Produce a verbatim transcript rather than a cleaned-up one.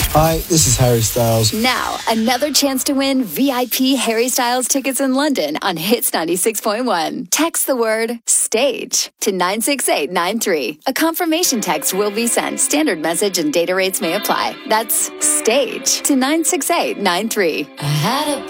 Hi, this is Harry Styles. Now, another chance to win V I P Harry Styles tickets in London on Hits ninety-six point one. Text the word STAGE to nine six eight nine three. A confirmation text will be sent. Standard message and data rates may apply. That's STAGE to nine six eight nine three. I had a